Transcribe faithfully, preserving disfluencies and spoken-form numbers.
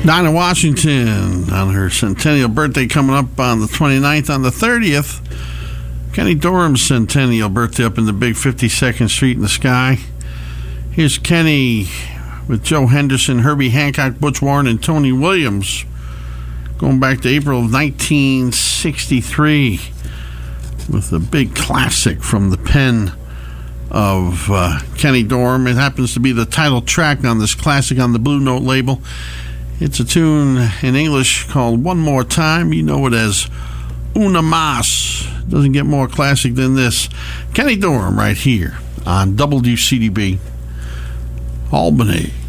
Dinah Washington on her centennial birthday coming up on the twenty-ninth. On the thirtieth, Kenny Dorham's centennial birthday up in the big fifty-second Street in the Sky. Here's Kenny with Joe Henderson, Herbie Hancock, Butch Warren, and Tony Williams, going back to April of nineteen sixty-three with a big classic from the pen of uh, Kenny Dorham. It happens to be the title track on this classic on the Blue Note label. It's a tune in English called One More Time. You know it as Una Mas. Doesn't get more classic than this. Kenny Dorham right here on W C D B Albany.